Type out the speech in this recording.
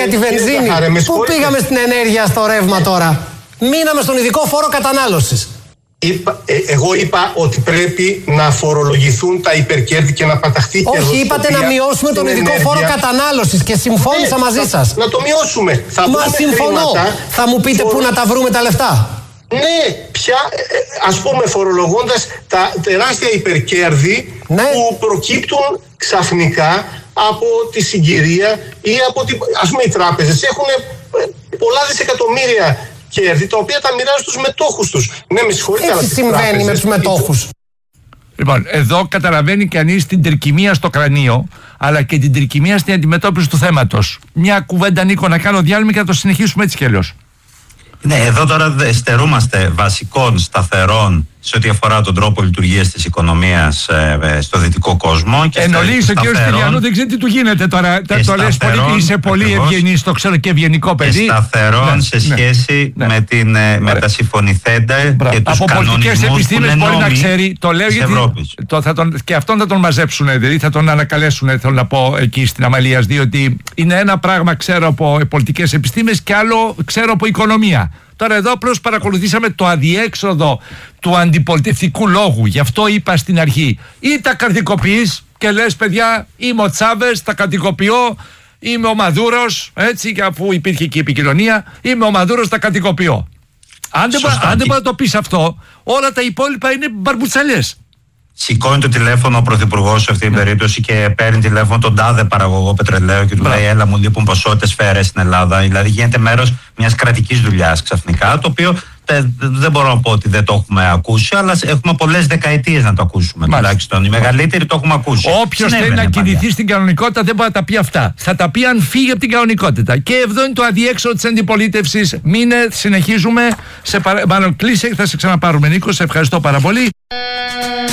για τη βενζίνη. Πού πήγαμε στην ενέργεια, στο ρεύμα τώρα? Μείναμε στον ειδικό φόρο κατανάλωσης. Εγώ είπα ότι πρέπει να φορολογηθούν τα υπερκέρδη και να παταχθεί κερδοσκοπία. Όχι, είπατε να μειώσουμε τον ειδικό φόρο κατανάλωσης και συμφώνησα μαζί σας. Να το μειώσουμε. Μα συμφωνώ. Θα μου πείτε πού να τα βρούμε τα λεφτά? Ναι, πια ας πούμε φορολογώντας τα τεράστια υπερκέρδη που προκύπτουν ξαφνικά από τη συγκυρία ή από ας πούμε οι τράπεζες έχουν πολλά δισεκατομμύρια κέρδη τα οποία τα μοιράζουν στους μετόχους τους. Ναι, με συγχωρείτε, αλλά τι συμβαίνει με τους μετόχους? Λοιπόν, εδώ καταλαβαίνει κανείς την τρικυμία στο κρανίο, αλλά και την τρικυμία στην αντιμετώπιση του θέματος. Μια κουβέντα, Νίκο, να κάνω διάλειμμα και να το συνεχίσουμε έτσι κι αλλιώς. Ναι, εδώ τώρα στερούμαστε βασικών σταθερών σε ό,τι αφορά τον τρόπο λειτουργίας της οικονομίας στο δυτικό κόσμο. Εννοείς ο κ. Στυλιανού, δεν ξέρει τι του γίνεται τώρα. Το λες πολύ, είσαι πολύ ευγενής, το ξέρω, και ευγενικό παιδί. Σταθερών σε σχέση με τα συμφωνηθέντα και τους από πολιτικές επιστήμες μπορεί να ξέρει. Το λέω γιατί και αυτόν θα τον μαζέψουν, δηλαδή θα τον ανακαλέσουν, θέλω να πω, εκεί στην Αμαλίας, διότι είναι ένα πράγμα ξέρω από πολιτικές επιστήμες και άλλο ξέρω από οικονομία. Τώρα εδώ απλώς παρακολουθήσαμε το αδιέξοδο του αντιπολιτευτικού λόγου. Γι' αυτό είπα στην αρχή, ή τα καρτικοποιείς και λες παιδιά είμαι ο Τσάβες, τα καρτικοποιώ, είμαι ο Μαδούρος, έτσι, και αφού υπήρχε και η επικοινωνία, είμαι ο Μαδούρος, τα καρτικοποιώ. Αν δεν μπορεί να το πεις αυτό, όλα τα υπόλοιπα είναι μπαρμπουτσαλιές. Σηκώνει το τηλέφωνο ο Πρωθυπουργός σε αυτή την περίπτωση και παίρνει τηλέφωνο τον τάδε παραγωγό πετρελαίου και του λέει: έλα, μου λείπουν ποσότητες φέρες στην Ελλάδα. Δηλαδή γίνεται μέρος μιας κρατικής δουλειάς ξαφνικά, το οποίο δεν μπορώ να πω ότι δεν το έχουμε ακούσει, αλλά έχουμε πολλές δεκαετίες να το ακούσουμε. Τουλάχιστον οι μεγαλύτεροι το έχουμε ακούσει. Όποιος θέλει να κινηθεί στην κανονικότητα δεν μπορεί να τα πει αυτά. Θα τα πει αν φύγει από την κανονικότητα. Και εδώ είναι το αδιέξοδο της αντιπολίτευσης. Μείνε, συνεχίζουμε. Μάλλον κλείσε και θα σε ξαναπάρουμε, Νίκο. Σε ευχαριστώ πάρα πολύ.